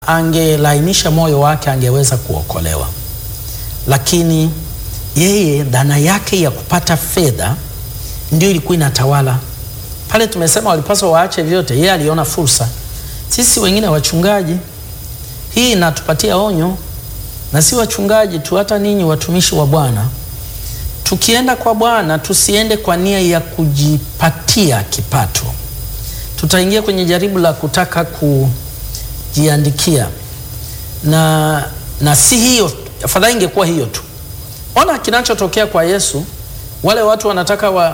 angelainisha moyo wake angeweza kuokolewa, lakini yeye dhana yake ya kupata fedha ndio ilikuwa inatawala. Pale tumesema walipaswa waache vyote, yeye aliona fursa. Sisi wengine wachungaji, hii inatupatia onyo, na si wachungaji tu, hata ninyi watumishi wa Bwana. Tukienda kwa Bwana tusiende kwa nia ya kujipatia kipato. Tutaingia kwenye jaribu la kutaka kujiandikia, na si hiyo. Afadhali ingekuwa hiyo tu. Ona kinachotokea kwa Yesu. Wale watu wanataka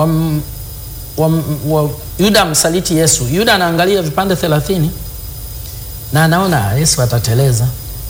Yuda msaliti Yesu. Yuda anaangalia vipande 30 na anaona Yesu atateleza,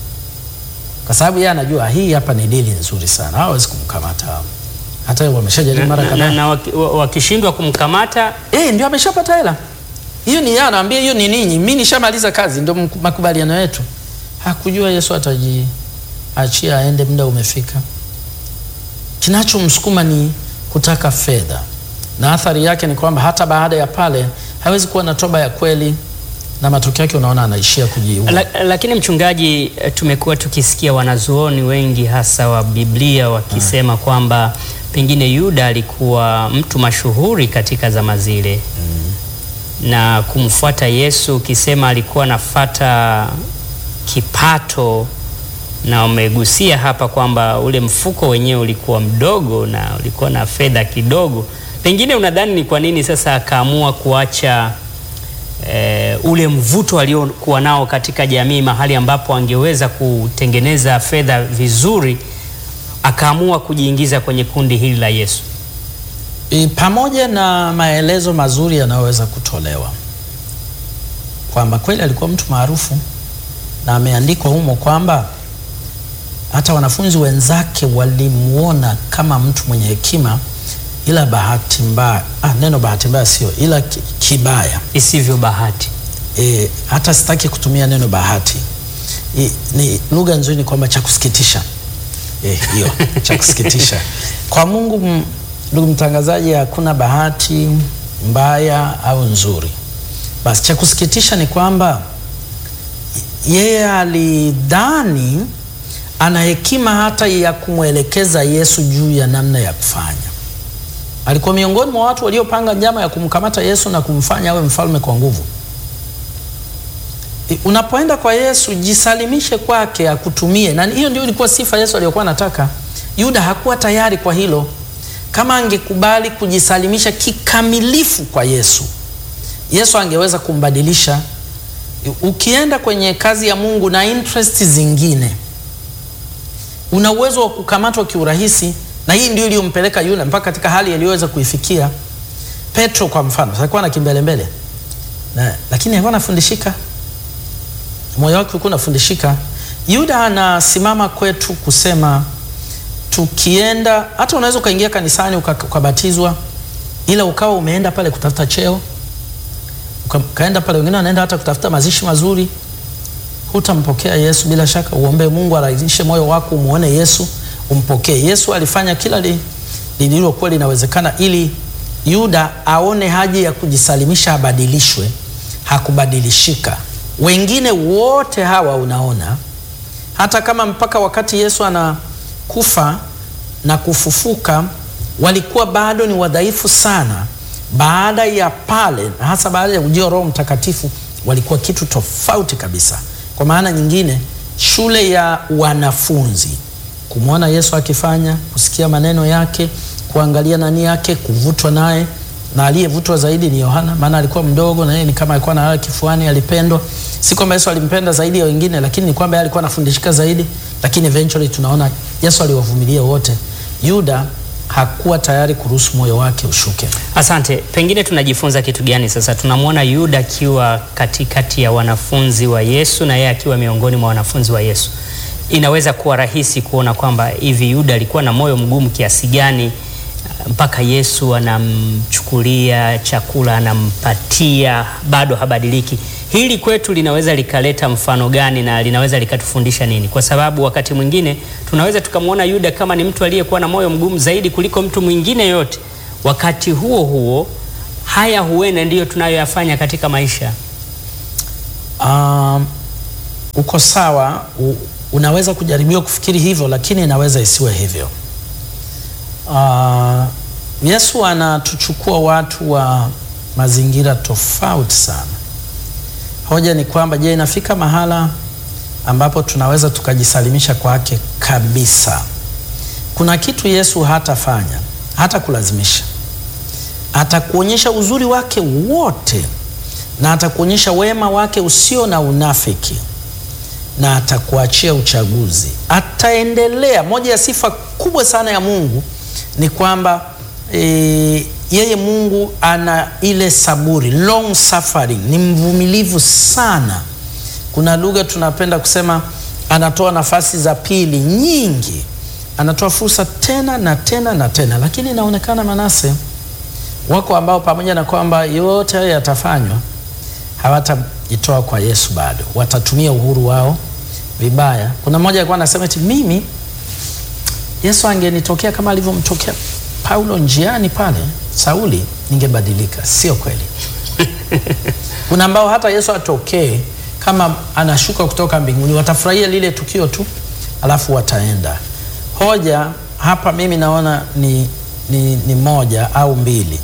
kwa sababu yeye anajua hii hapa ni dili nzuri sana, hawezi kumkamata hao. Hata wameshajaribu mara kadhaa na wakishindwa kumkamata ndio ameshapata hela. Hiyo ni yeye anaambia, hiyo ni ninyi, mimi nishamaliza kazi, ndio makubaliano yetu. Hakujua Yesu atajiachia aende, muda umefika. Kinachomsukuma ni kutaka fedha, na athari yake ni kwamba hata baada ya pale hawezi kuwa na toba ya kweli, na matokeo yake unaona anaishia kujiua. Lakini mchungaji, tumekuwa tukisikia wanazuoni wengi hasa wa Biblia wakisema kwamba pengine Yuda alikuwa mtu mashuhuri katika zama zile na kumfuata Yesu, ukisema alikuwa anafuata kipato, na umegusia hapa kwamba ule mfuko wenyewe ulikuwa mdogo na ulikuwa na fedha kidogo. Pengine unadhani ni kwa nini sasa akaamua kuacha ule mvuto aliokuwa nao katika jamii, mahali ambapo angeweza kutengeneza fedha vizuri, akaamua kujiingiza kwenye kundi hili la Yesu? Pamoja na maelezo mazuri yanayoweza kutolewa kwamba kweli alikuwa mtu maarufu, na ameandikwa humo kwamba hata wanafunzi wenzake walimuona kama mtu mwenye hekima, ila bahati mbaya, neno bahati mbaya sio, ila kibaya isivyo bahati. Hata sitaki kutumia neno bahati, ni lugha nzuri, ni kwamba cha kusikitisha. Hiyo cha kusikitisha. Kwa Mungu, ndugu mtangazaji, hakuna bahati mbaya au nzuri. Basi cha kusikitisha ni kwamba yeye alidhani ana hekima hata ya kumwelekeza Yesu juu ya namna ya kufanya. Alikuwa miongoni mwa watu waliopanga njama ya kumkamata Yesu na kumfanya awe mfalme kwa nguvu. Unapoenda kwa Yesu, jisalimishe kwake akutumie, na hiyo ndio ilikuwa sifa Yesu aliyokuwa anataka. Yuda hakuwa tayari kwa hilo. Kama angekubali kujisalimisha kikamilifu kwa Yesu, Yesu angeweza kumbadilisha. Ukienda kwenye kazi ya Mungu na interest zingine, una uwezo wa kukamatwa kiurahisi, na hii ndio iliyompeleka Yuda mpaka katika hali aliyoweza kuifikia. Petro kwa mfano, alikuwa na kimbelembele, lakini alikuwa anafundishika. Moyo wake ulikuwa unafundishika. Yuda anasimama kwetu kusema tukienda, hata unaweza ukaingia kanisani ukabatizwa, ila ukawa umeenda pale kutafuta cheo, ukaenda pale, wengine wanaenda hata kutafuta mazishi mazuri, hutampokea Yesu. Bila shaka uombe Mungu arahisishe moyo wako, umuone Yesu, umpokee Yesu. Alifanya kila lililokuwa linawezekana ili Yuda aone haja ya kujisalimisha, abadilishwe. Hakubadilishika. Wengine wote hawa unaona, hata kama mpaka wakati Yesu anakufa na kufufuka walikuwa bado ni wadhaifu sana. Baada ya pale, hasa baada ya ujio Roho Mtakatifu, walikuwa kitu tofauti kabisa. Kwa maana nyingine, shule ya wanafunzi, kumwona Yesu akifanya, kusikia maneno yake, kuangalia nani yake, kuvutwa naye. Na aliyevutwa zaidi ni Yohana, maana alikuwa mdogo na yeye ni kama alikuwa analala kifuani, alipendwa. Si kwamba Yesu alimpenda zaidi ya wengine, lakini ni kwamba yeye alikuwa anafundishika zaidi. Lakini eventually tunaona Yesu aliwavumilia wote. Yuda hakuwa tayari kuruhusu moyo wake ushuke. Asante. Pengine tunajifunza kitu gani sasa? Tunamwona Yuda akiwa katikati ya wanafunzi wa Yesu na yeye akiwa miongoni mwa wanafunzi wa Yesu. Inaweza kuwa rahisi kuona kwamba hivi Yuda alikuwa na moyo mgumu kiasi gani mpaka Yesu anamchukulia chakula, anampatia, bado habadiliki. Hili kwetu linaweza likaleta mfano gani na linaweza likatufundisha nini? Kwa sababu wakati mwingine tunaweza tukamwona Yuda kama ni mtu aliyekuwa na moyo mgumu zaidi kuliko mtu mwingine yote. Wakati huo huo, haya huenda ndiyo tunayoyafanya katika maisha. uko sawa, unaweza kujaribiwa kufikiri hivyo, lakini inaweza isiwe hivyo. Yesu anatuchukua watu wa mazingira tofauti sana. Hoja ni kwamba, je, inafika mahala ambapo tunaweza tukajisalimisha kwake kabisa? Kuna kitu Yesu hatafanya, hata kulazimisha. Atakuonyesha uzuri wake wote, na atakuonyesha wema wake usio na unafiki, na atakuachia uchaguzi. Ataendelea. Moja ya sifa kubwa sana ya Mungu ni kwamba yeye Mungu ana ile saburi, long suffering, ni mvumilivu sana. Kuna lugha tunapenda kusema anatoa nafasi za pili nyingi, anatoa fursa tena na tena na tena. Lakini inaonekana Manase, wako ambao pamoja na kwamba yote hayo yatafanywa, hawatajitoa kwa Yesu bado, watatumia uhuru wao vibaya. Kuna mmoja alikuwa anasema eti mimi Yesu angenitokea kama alivyomtokea Paulo njiani pale Sauli, ningebadilika. Sio kweli. Kuna ambao hata Yesu atokee kama anashuka kutoka mbinguni, watafurahia lile tukio tu, alafu wataenda. Hoja hapa mimi naona ni moja au mbili.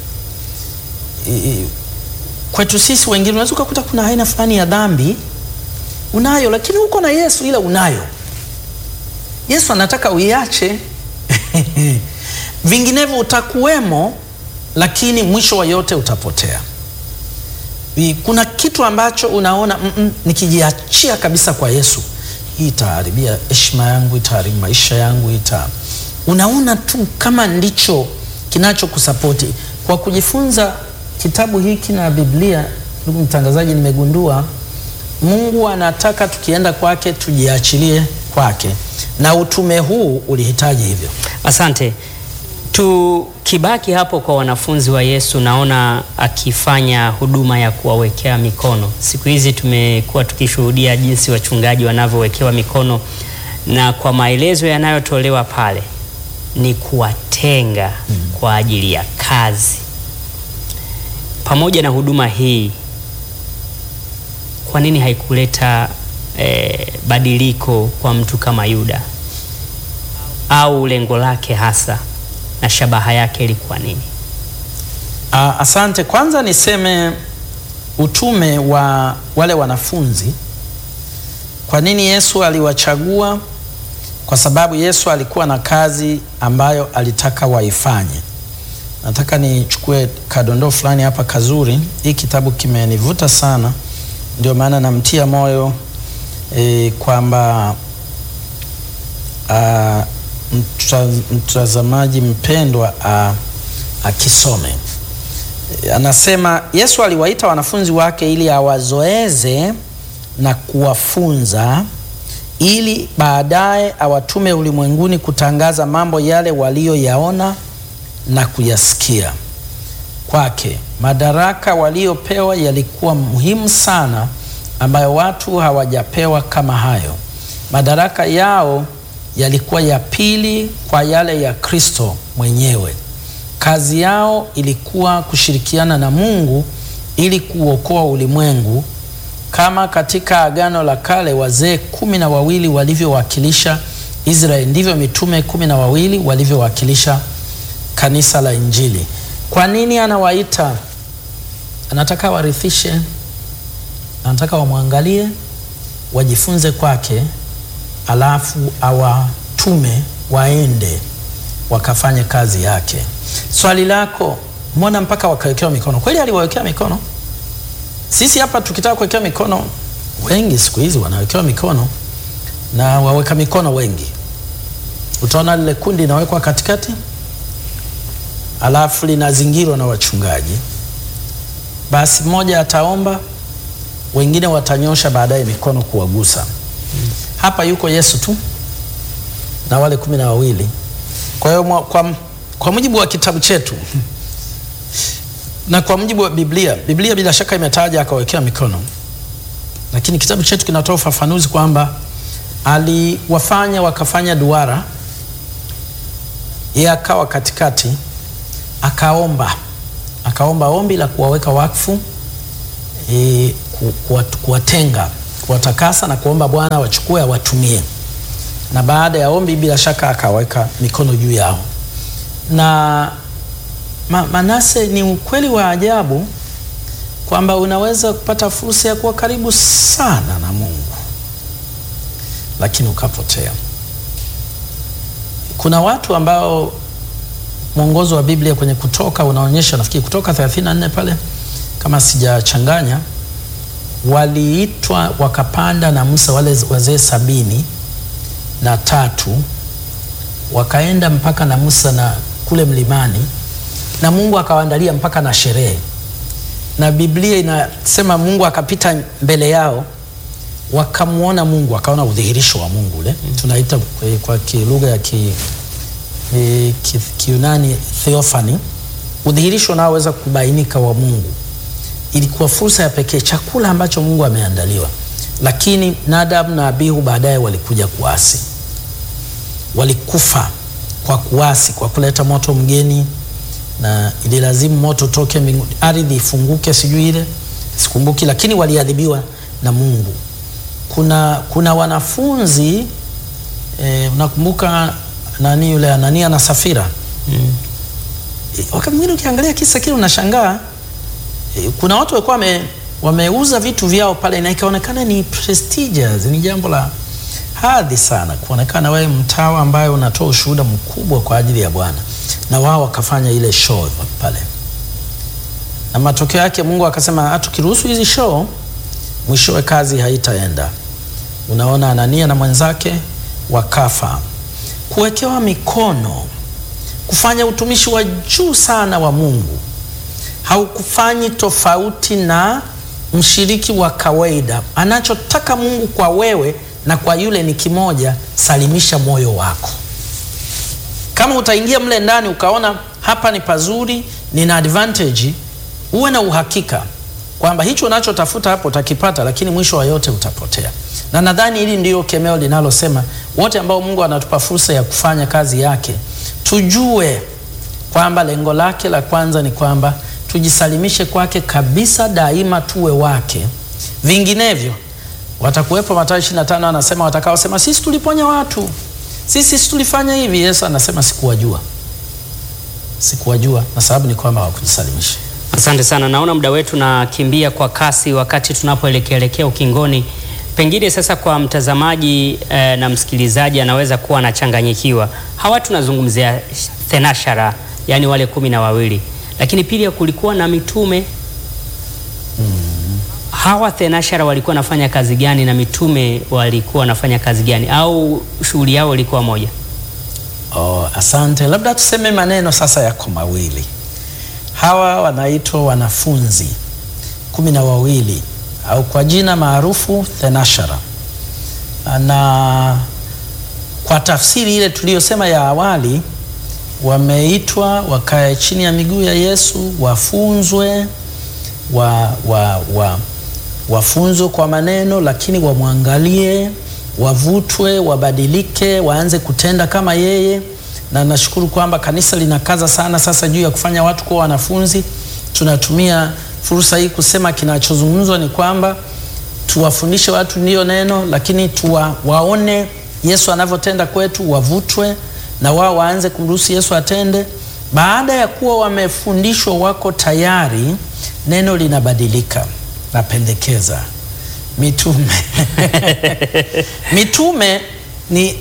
Kwetu sisi wengine unaweza kukuta kuna aina fulani ya dhambi unayo, lakini uko na Yesu, ila unayo. Yesu anataka uiache. Vinginevyo utakuwemo, lakini mwisho wa yote utapotea. Kuna kitu ambacho unaona nikijiachia kabisa kwa Yesu, hii itaharibia heshima yangu, itaharibu maisha yangu, unaona tu kama ndicho kinachokusapoti. Kwa kujifunza kitabu hiki na Biblia, ndugu mtangazaji, nimegundua Mungu anataka tukienda kwake tujiachilie kwake, na utume huu ulihitaji hivyo. Asante. Tukibaki hapo kwa wanafunzi wa Yesu, naona akifanya huduma ya kuwawekea mikono. Siku hizi tumekuwa tukishuhudia jinsi wachungaji wanavyowekewa mikono, na kwa maelezo yanayotolewa pale ni kuwatenga kwa ajili ya kazi. Pamoja na huduma hii, kwa nini haikuleta badiliko kwa mtu kama Yuda? Au lengo lake hasa na shabaha yake ilikuwa nini? Asante. Kwanza niseme utume wa wale wanafunzi. Kwa nini Yesu aliwachagua? Kwa sababu Yesu alikuwa na kazi ambayo alitaka waifanye. Nataka nichukue kadondoo fulani hapa kazuri. Hii kitabu kimenivuta sana, ndio maana namtia moyo kwamba mtazamaji mpendwa akisome. Anasema Yesu aliwaita wanafunzi wake ili awazoeze na kuwafunza, ili baadaye awatume ulimwenguni kutangaza mambo yale walioyaona na kuyasikia kwake. Madaraka waliopewa yalikuwa muhimu sana, ambayo watu hawajapewa kama hayo. Madaraka yao yalikuwa ya pili kwa yale ya Kristo mwenyewe. Kazi yao ilikuwa kushirikiana na Mungu ili kuokoa ulimwengu. Kama katika Agano la Kale wazee 12 walivyowakilisha Israeli, ndivyo mitume 12 walivyowakilisha kanisa la Injili. Kwa nini anawaita? Anataka warithishe, anataka wamwangalie, wajifunze kwake, alafu awatume waende wakafanye kazi yake. Swali lako, mbona mpaka wakawekewa mikono? Kweli aliwawekea mikono? Sisi hapa tukitaka kuwekea mikono, wengi siku hizi wanawekewa mikono, na waweka mikono wengi. Utaona lile kundi linawekwa katikati, alafu linazingirwa na wachungaji. Basi mmoja ataomba, wengine watanyosha baadaye mikono kuwagusa. Hapa yuko Yesu tu na wale 12. Kwa hiyo kwa mujibu wa kitabu chetu na kwa mujibu wa Biblia bila shaka imetaja akawekea mikono, lakini kitabu chetu kinatoa ufafanuzi kwamba aliwafanya wakafanya duara, yeye akawa katikati, akaomba ombi la kuwaweka wakfu, kuwatenga kuwatakasa na kuomba Bwana wachukue awatumie, na baada ya ombi bila shaka akaweka mikono juu yao. Na Manase, ni ukweli wa ajabu kwamba unaweza kupata fursa ya kuwa karibu sana na Mungu lakini ukapotea. Kuna watu ambao mwongozo wa Biblia kwenye Kutoka unaonyesha, nafikiri Kutoka 34 pale kama sijachanganya, waliitwa wakapanda na Musa wale wazee 73 wakaenda mpaka na Musa na kule mlimani, na Mungu akawaandalia mpaka na sherehe, na Biblia inasema Mungu akapita mbele yao, wakamuona Mungu, wakaona udhihirisho wa Mungu ule tunaita kwa lugha ya Kiyunani theophany, udhihirisho unaoweza kubainika wa Mungu. Ilikuwa fursa ya pekee, chakula ambacho Mungu ameandaliwa. Lakini Nadab na Abihu baadaye walikuja kuasi, walikufa kwa kuasi, kwa kuleta moto mgeni, na ililazimu moto toke mbinguni, ardhi ifunguke, sijui ile sikumbuki, lakini waliadhibiwa na Mungu. Kuna wanafunzi unakumbuka nani yule Anania na Safira? Wakati mwingine ukiangalia kisa kile unashangaa, kuna watu walikuwa wameuza vitu vyao pale, na ikaonekana ni prestigious, ni jambo la hadhi sana kuonekana wewe mtawa ambaye unatoa ushuhuda mkubwa kwa ajili ya Bwana, na wao wakafanya ile show pale, na matokeo yake Mungu akasema tukiruhusu hizi show, mwishowe kazi haitaenda. Unaona, Anania na mwenzake wakafa. Kuwekewa mikono, kufanya utumishi wa juu sana wa Mungu, haukufanyi tofauti na mshiriki wa kawaida. Anachotaka Mungu kwa wewe na kwa yule ni kimoja: salimisha moyo wako. Kama utaingia mle ndani ukaona hapa ni pazuri, nina advantage, uwe na uhakika kwamba hicho unachotafuta hapo utakipata, lakini mwisho wa yote utapotea. Na nadhani hili ndio kemeo linalosema wote ambao Mungu anatupa fursa ya kufanya kazi yake, tujue kwamba lengo lake la kwanza ni kwamba tujisalimishe kwake kabisa, daima tuwe wake. Vinginevyo watakuwepo, Mathayo 25 anasema watakaosema sisi tuliponya watu, sisi tulifanya hivi. Yesu anasema sikuwajua, na sababu ni kwamba hawakujisalimisha. Asante sana. Naona muda wetu nakimbia kwa kasi wakati tunapoelekea ukingoni. Pengine sasa kwa mtazamaji na msikilizaji anaweza kuwa anachanganyikiwa. Hawa tunazungumzia thenashara, yani wale 12, lakini pia kulikuwa na mitume. Hawa thenashara walikuwa nafanya kazi gani na mitume walikuwa nafanya kazi gani, au shughuli yao ilikuwa moja? Asante. Labda tuseme maneno sasa yako mawili. Hawa wanaitwa wanafunzi 12 au kwa jina maarufu thenashara, na kwa tafsiri ile tuliyosema ya awali, wameitwa wakae chini ya miguu ya Yesu, wafunzwe wafunzwe kwa maneno, lakini wamwangalie, wavutwe, wabadilike, waanze kutenda kama yeye. Na nashukuru kwamba kanisa linakaza sana sasa juu ya kufanya watu kuwa wanafunzi. Tunatumia fursa hii kusema kinachozungumzwa ni kwamba tuwafundishe watu ndio neno, lakini waone Yesu anavyotenda kwetu, wavutwe na wao waanze kumruhusu Yesu atende. Baada ya kuwa wamefundishwa, wako tayari, neno linabadilika. Napendekeza mitume. Mitume ni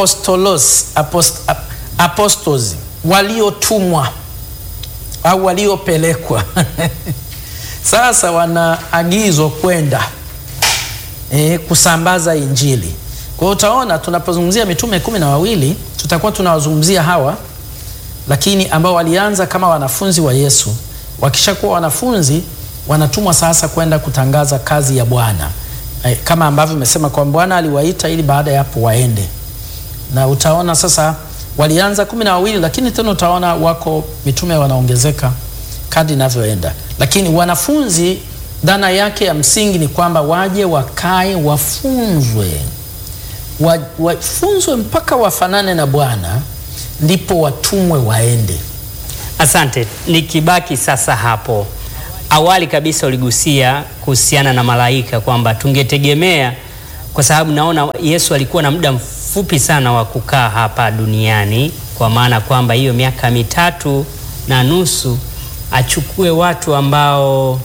apostles, waliotumwa au waliopelekwa. Sasa wanaagizwa kwenda kusambaza Injili. Kwa hiyo utaona tunapozungumzia mitume 12 tutakuwa tunawazungumzia hawa, lakini ambao walianza kama wanafunzi wa Yesu. Wakishakuwa wanafunzi, wanatumwa sasa kwenda kutangaza kazi ya Bwana, kama ambavyo nimesema kwa Bwana aliwaita ili baada ya hapo waende. Na utaona sasa walianza 12, lakini tena utaona wako mitume wanaongezeka kadri inavyoenda. Lakini wanafunzi, dhana yake ya msingi ni kwamba waje, wakae, wafunzwe mpaka wafanane na Bwana, ndipo watumwe waende. Asante. Nikibaki sasa hapo, awali kabisa uligusia kuhusiana na malaika kwamba tungetegemea, kwa sababu naona Yesu alikuwa na muda mfupi sana wa kukaa hapa duniani, kwa maana kwamba hiyo miaka 3.5 achukue watu ambao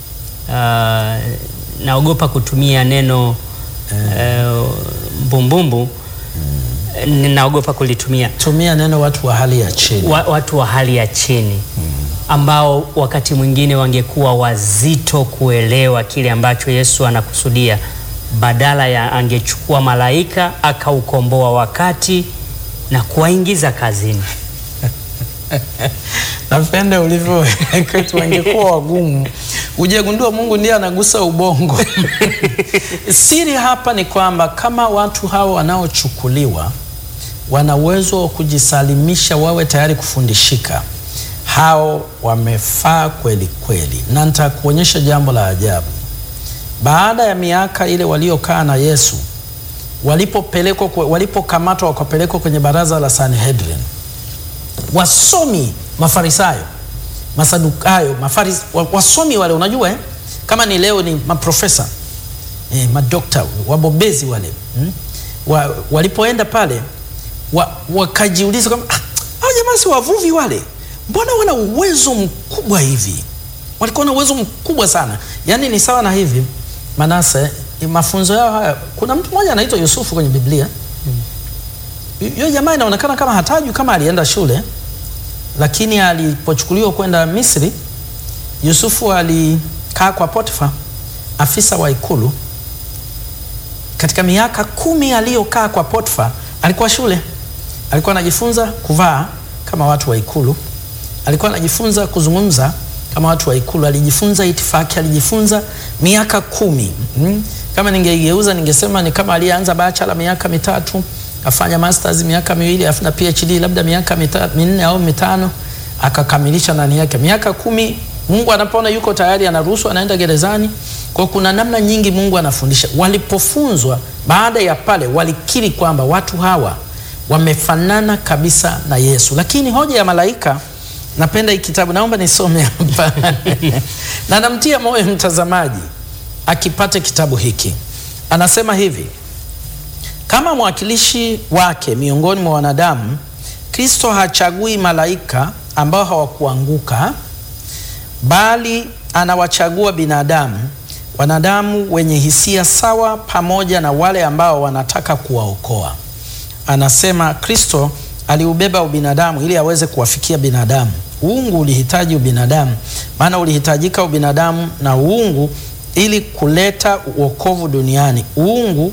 naogopa kutumia neno mbumbumbu, naogopa kulitumia. Tumia neno watu wa hali ya chini. Watu wa hali ya chini ambao wakati mwingine wangekuwa wazito kuelewa kile ambacho Yesu anakusudia, badala ya angechukua malaika akaukomboa wakati na kuwaingiza kazini. Napenda ulivyo kwetu wangekuwa wagumu. Ujegundua Mungu ndiye anagusa ubongo. Siri hapa ni kwamba kama watu hao wanaochukuliwa wana uwezo wa kujisalimisha, wawe tayari kufundishika, hao wamefaa kweli kweli. Na nitakuonyesha jambo la ajabu. Baada ya miaka ile waliokaa na Yesu, walipokamatwa wakapelekwa kwenye baraza la Sanhedrin, wasomi, Mafarisayo, Masadukayo, wasomi wale, unajua kama ni leo ni maprofesa, madokta, wabobezi wale, walipoenda pale wakajiuliza kama hao jamaa si wavuvi wale, mbona wana uwezo mkubwa hivi? Walikuwa na uwezo mkubwa sana. Yaani ni sawa na hivi, Manase, mafunzo yao haya, kuna mtu mmoja anaitwa Yusufu kwenye Biblia. Yule jamaa inaonekana kama hatajui kama alienda shule, lakini alipochukuliwa kwenda Misri, Yusufu alikaa kwa Potifa, afisa wa ikulu. Katika miaka 10 aliyokaa kwa Potifa, alikuwa shule. Alikuwa anajifunza kuvaa kama watu wa ikulu. Alikuwa anajifunza kuzungumza kama watu wa ikulu. Alijifunza itifaki, alijifunza miaka 10. Kama ningeigeuza ningesema ni kama alianza bachelor miaka 3, afanya masters miaka 2, afanya PhD labda miaka 4 au 5, akakamilisha ndani yake miaka 10. Mungu anapoona yuko tayari anaruhusu, anaenda gerezani. Kwa kuna namna nyingi Mungu anafundisha. Walipofunzwa baada ya pale walikiri kwamba watu hawa wamefanana kabisa na Yesu. Lakini hoja ya malaika, napenda hii kitabu, naomba nisome hapa. Na namtia moyo mtazamaji akipate kitabu hiki. Anasema hivi: kama mwakilishi wake miongoni mwa wanadamu, Kristo hachagui malaika ambao hawakuanguka, bali anawachagua wanadamu wenye hisia sawa, pamoja na wale ambao wanataka kuwaokoa. Anasema Kristo aliubeba ubinadamu ili aweze kuwafikia binadamu. Uungu ulihitaji ubinadamu, maana ulihitajika ubinadamu na uungu ili kuleta wokovu duniani. Uungu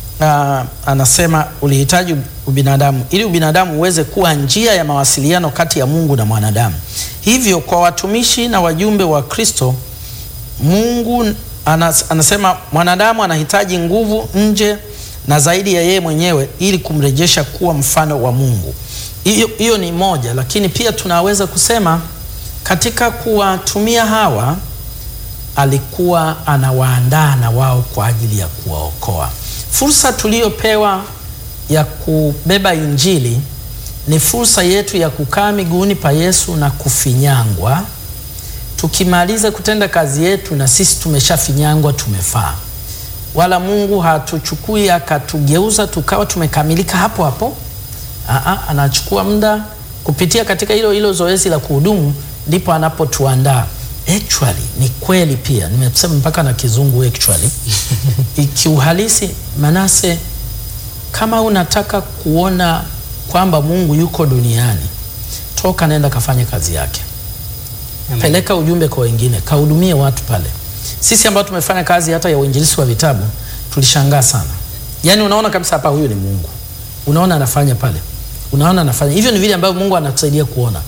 anasema ulihitaji ubinadamu ili ubinadamu uweze kuwa njia ya mawasiliano kati ya Mungu na mwanadamu. Hivyo kwa watumishi na wajumbe wa Kristo, Mungu anasema mwanadamu anahitaji nguvu nje na zaidi ya yeye mwenyewe ili kumrejesha kuwa mfano wa Mungu. Hiyo ni moja, lakini pia tunaweza kusema katika kuwatumia hawa alikuwa anawaandaa na wao kwa ajili ya kuwaokoa. Fursa tuliyopewa ya kubeba Injili ni fursa yetu ya kukaa miguuni pa Yesu na kufinyangwa. Tukimaliza kutenda kazi yetu na sisi tumeshafinyangwa, tumefaa. Wala Mungu hatuchukui akatugeuza tukawa tumekamilika hapo hapo. Anachukua muda kupitia katika hilo zoezi la kuhudumu, ndipo anapotuandaa. Actually ni kweli pia, nimesema mpaka na kizungu actually. Ikiuhalisi, Manase, kama unataka kuona kwamba Mungu yuko duniani, toka nenda kafanye kazi yake. Amen. Peleka ujumbe kwa wengine, kahudumie watu pale. Sisi ambao tumefanya kazi hata ya uinjilisti wa vitabu tulishangaa sana. Yaani unaona kabisa hapa huyu ni Mungu. Unaona anafanya pale. Unaona anafanya. Hivyo ni vile ambavyo Mungu anatusaidia kuona.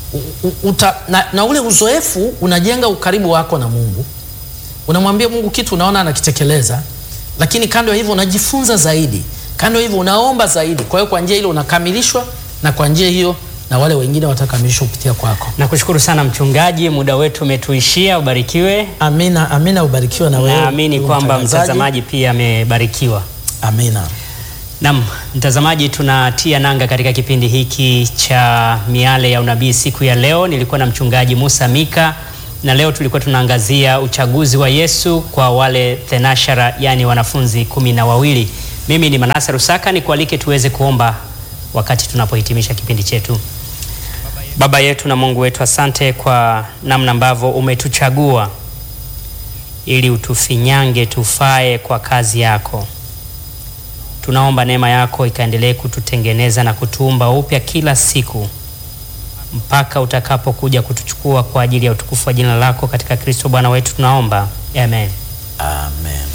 Na ule uzoefu unajenga ukaribu wako na Mungu. Unamwambia Mungu kitu, unaona anakitekeleza. Lakini kando ya hivyo unajifunza zaidi. Kando ya hivyo unaomba zaidi. Kwa hiyo kwa njia ile unakamilishwa, na kwa njia hiyo na wale wengine watakamilishwa kupitia kwako. Nakushukuru sana mchungaji, muda wetu umetuishia. Ubarikiwe. Amina, amina, ubarikiwe na wewe. Naamini kwamba mtazamaji pia amebarikiwa. Amina. Naam, mtazamaji, tunatia nanga katika kipindi hiki cha Miale ya Unabii siku ya leo. Nilikuwa na mchungaji Musa Mika na leo tulikuwa tunaangazia uchaguzi wa Yesu kwa wale thenashara, yani wanafunzi 12. Mimi ni Manase Rusaka, nikualike tuweze kuomba wakati tunapohitimisha kipindi chetu. Baba yetu na Mungu wetu, asante kwa namna ambavyo umetuchagua ili utufinyange tufae kwa kazi yako. Tunaomba neema yako ikaendelee kututengeneza na kutuumba upya kila siku mpaka utakapokuja kutuchukua kwa ajili ya utukufu wa jina lako, katika Kristo Bwana wetu tunaomba. Amen. Amen.